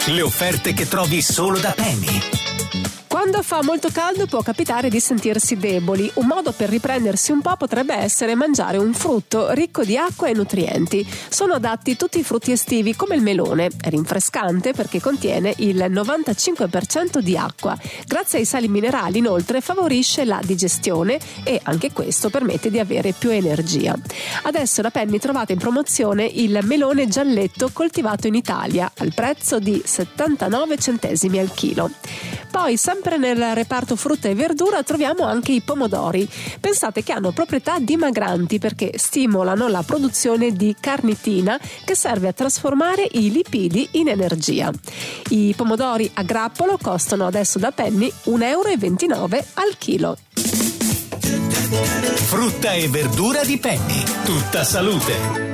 Le offerte che trovi solo da Penny. Quando fa molto caldo può capitare di sentirsi deboli. Un modo per riprendersi un po' potrebbe essere mangiare un frutto ricco di acqua e nutrienti. Sono adatti tutti i frutti estivi come il melone. È rinfrescante perché contiene il 95% di acqua. Grazie ai sali minerali inoltre favorisce la digestione e anche questo permette di avere più energia. Adesso da Penny trovate in promozione il melone gialletto coltivato in Italia al prezzo di 79 centesimi al chilo. Poi sempre nel reparto frutta e verdura troviamo anche i pomodori. Pensate che hanno proprietà dimagranti perché stimolano la produzione di carnitina che serve a trasformare i lipidi in energia. I pomodori a grappolo costano adesso da Penny 1,29 euro al chilo. Frutta e verdura di Penny. Tutta salute.